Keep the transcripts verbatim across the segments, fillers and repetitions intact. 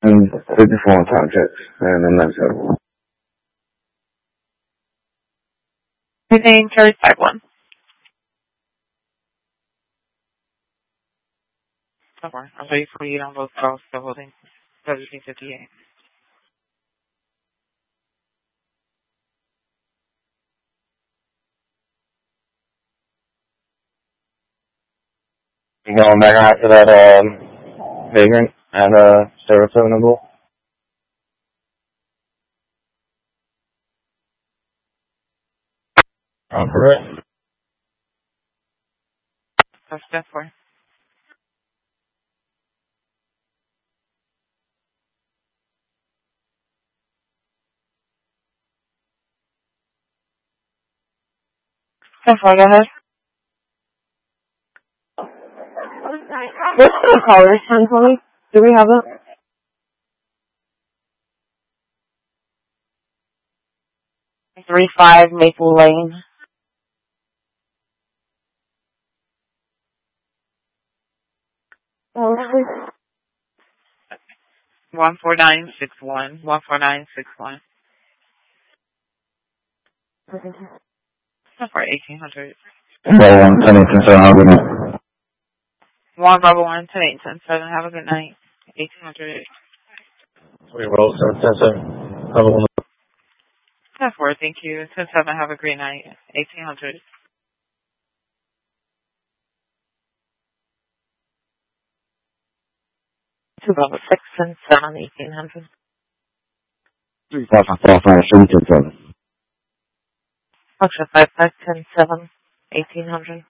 fifty-four on top jets, and I'm not sure. Your name, Charlie five one. Don't worry, I'll wait for you on both calls, still holding seventeen fifty-eight. You going back out to that, um, vagrant at, uh, Saratoga Bowl? Oh, correct. That's step four. Step four, go ahead. What's the caller sign for me? Do we have it? Three five Maple Lane. One four nine six one. One four nine six one. Step four, eighteen hundred. Well, one, ten, eighteen, seven, have a good night. One Bravo one, ten eight ten seven. Have a good night. Eighteen hundred. Three rolls, seven, ten, seven. Have a good night. Step four, thank you. Ten seven. Have a great night. Eighteen hundred. Two Bravo six ten seven. Eighteen hundred. Three, five, five, five, five, seven, ten, seven. Function five five ten seven. Eighteen hundred.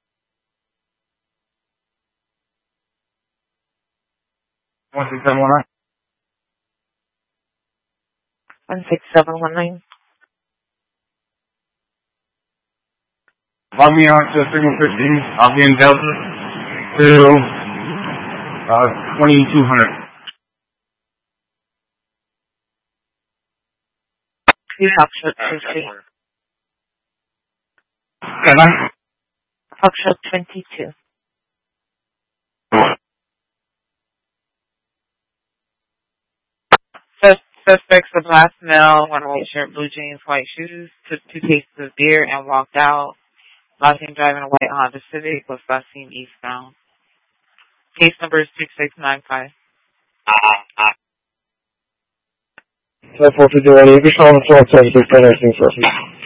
One, six, seven, one, nine. One six seven one nine. Log me on to Signal fifteen. I'll be in Delta to uh, twenty-two hundred. You have shot fifty. Seven. Foxtrot twenty-two. Sus- Suspects a black male, one white shirt, blue jeans, white shoes, took two cases of beer and walked out. Last seen driving a white Honda Civic, was last seen eastbound. Case number is six six nine five. Five, four, fifty, ready. You can show on the floor, ten, six, ten, eighteen, first.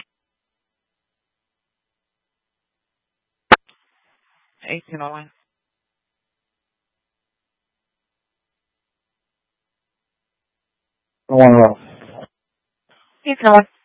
eighteen oh one. One row. eighteen oh one.